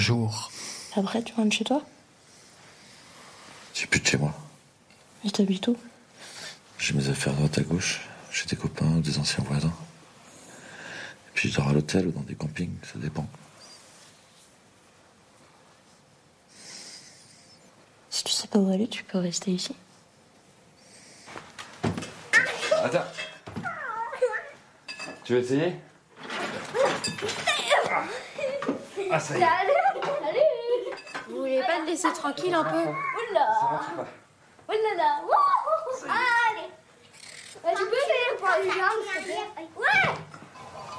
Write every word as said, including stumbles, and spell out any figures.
jour. Après, tu rentres chez toi? J'ai plus de chez moi. Et t'habites où? J'ai mes affaires à droite à gauche, chez des copains ou des anciens voisins. Et puis je dors à l'hôtel ou dans des campings, ça dépend. Si tu sais pas où aller, tu peux rester ici. Attends. Tu veux essayer? Ah, ça y est. Salut. Vous voulez pas le laisser tranquille un peu? Oula. Oulala. Allez. Tu peux essayer pour aller voir, s'il te plaît? Ouais.